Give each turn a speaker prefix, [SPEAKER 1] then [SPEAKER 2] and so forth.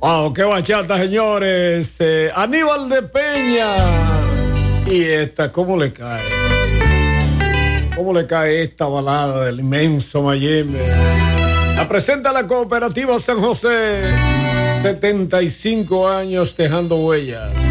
[SPEAKER 1] Wow, qué bachata, señores. Aníbal de Peña. Y esta, ¿cómo le cae? ¿Cómo le cae esta balada del inmenso Mayimbe? La presenta la Cooperativa San José. 75 años dejando huellas.